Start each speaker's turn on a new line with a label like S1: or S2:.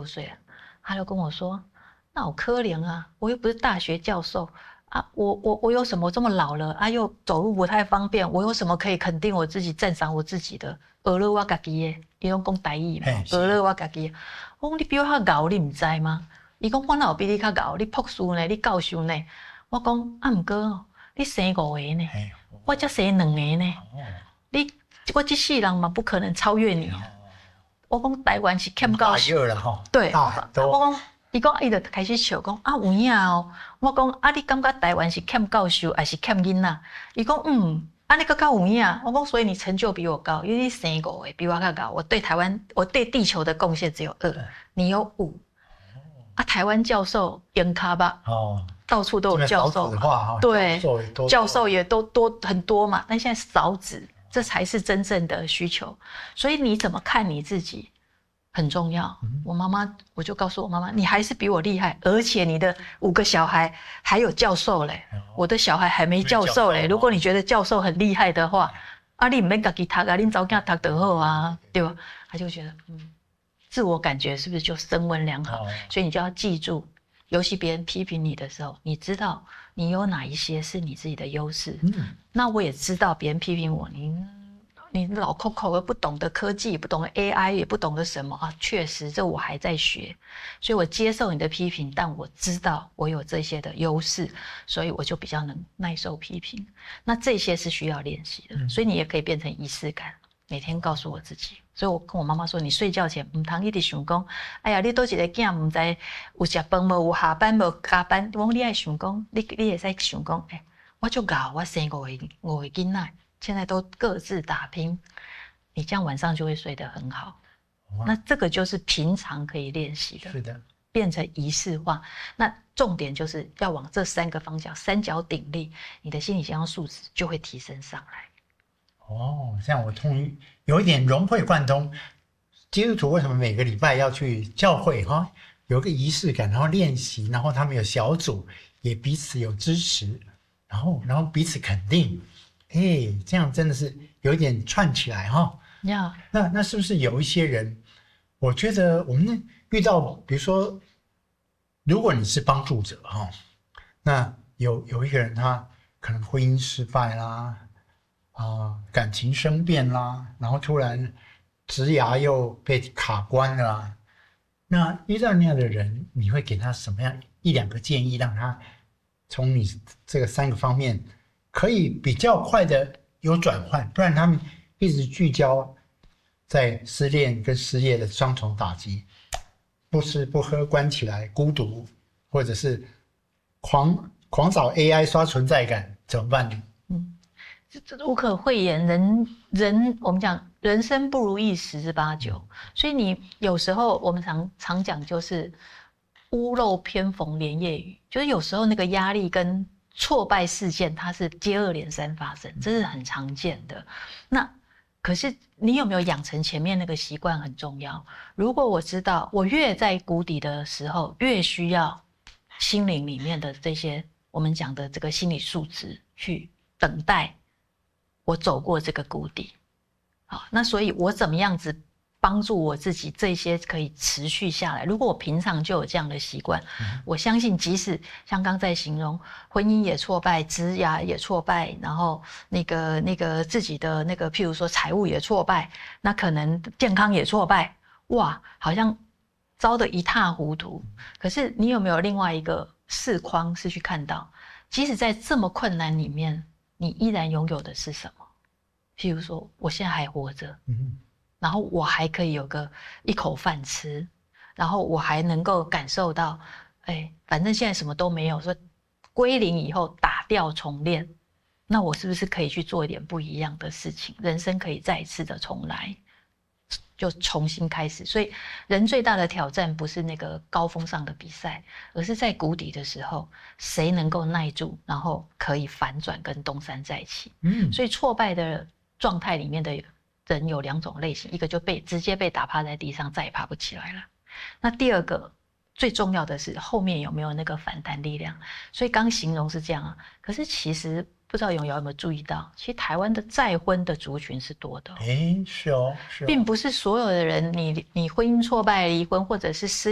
S1: 岁了，他就跟我说：“那我可怜啊，我又不是大学教授啊，我有什么这么老了啊，又走路不太方便，我有什么可以肯定我自己、赞赏我自己的？学了我自己的，伊拢讲台语嘛，学了我自己的。我讲你比我较敖，你唔知吗？伊讲我哪有比你较敖？你博士呢，你教授呢？我讲啊，唔过哦，你生5个呢，我才生2个呢，我这世人嘛不可能超越你。我讲台湾是欠教授，对，我讲。”伊讲，伊就开始笑，讲啊有影哦。我讲啊，你感觉台湾是欠教授，还是欠囡仔？伊讲啊你更较有影。我讲，所以你成就比我高，因为你生5个比我较高。我对台湾，我对地球的贡献只有2，你有5。啊，台湾教授严卡吧？到处都有教授嘛，对，教授也都多很多嘛。但现在少子，这才是真正的需求。所以你怎么看你自己？很重要。我就告诉我妈妈，你还是比我厉害，而且你的5个小孩还有教授嘞，我的小孩还没教授嘞。如果你觉得教授很厉害的话，啊，你唔免自己读啊，你早点读就好啊，对吧？他就觉得，自我感觉是不是就升温良好？所以你就要记住，尤其别人批评你的时候，你知道你有哪一些是你自己的优势。那我也知道别人批评我，你老口口的不懂得科技，也不懂得 AI， 也不懂得什么啊？确实，这我还在学，所以我接受你的批评，但我知道我有这些的优势，所以我就比较能耐受批评。那这些是需要练习的，所以你也可以变成仪式感，每天告诉我自己。所以我跟我妈妈说，你睡觉前唔通一直想讲，哎呀，你都一个囝唔知有食饭无，有下班无加班，我讲你爱想讲，你会使想讲，我就搞，我生5个囡仔。现在都各自打拼，你这样晚上就会睡得很好。那这个就是平常可以练习的，
S2: 是的，
S1: 变成仪式化。那重点就是要往这3个方向，三角鼎立，你的心理健康素质就会提升上来。
S2: 这样我终于有一点融会贯通。基督徒为什么每个礼拜要去教会有个仪式感，然后练习，然后他们有小组，也彼此有支持，然后彼此肯定。这样真的是有一点串起来那是不是有一些人，我觉得我们遇到，比如说，如果你是帮助者那有一个人他可能婚姻失败啦，感情生变啦，然后突然职涯又被卡关了啦，那遇到那样的人，你会给他什么样1-2个建议，让他从你这个3个方面可以比较快的有转换，不然他们一直聚焦在失恋跟失业的双重打击，不吃不喝关起来孤独，或者是狂找 AI 刷存在感，怎么办呢？
S1: 这无可讳言，人我们讲人生不如意十之八九，所以你有时候我们常讲就是屋漏偏逢连夜雨，就是有时候那个压力跟挫败事件它是接二连三发生，这是很常见的。那可是你有没有养成前面那个习惯很重要。如果我知道我越在谷底的时候，越需要心灵里面的这些我们讲的这个心理素质去等待我走过这个谷底。好，那所以我怎么样子帮助我自己，这些可以持续下来。如果我平常就有这样的习惯，我相信即使像刚才形容婚姻也挫败，职涯也挫败，然后那个自己的那个譬如说财务也挫败，那可能健康也挫败，哇，好像糟得一塌糊涂。可是你有没有另外一个视框是去看到，即使在这么困难里面，你依然拥有的是什么？譬如说我现在还活着，然后我还可以有个一口饭吃，然后我还能够感受到，反正现在什么都没有，说归零以后打掉重练，那我是不是可以去做一点不一样的事情？人生可以再一次的重来，就重新开始。所以人最大的挑战不是那个高峰上的比赛，而是在谷底的时候，谁能够耐住，然后可以反转跟东山再起。所以挫败的状态里面的人有2种类型，一个就直接被打趴在地上，再也爬不起来了。那第二个最重要的是后面有没有那个反弹力量。所以刚形容是这样可是其实不知道永尧有没有注意到，其实台湾的再婚的族群是多的
S2: 是哦，
S1: 并不是所有的人你婚姻挫败离婚或者是失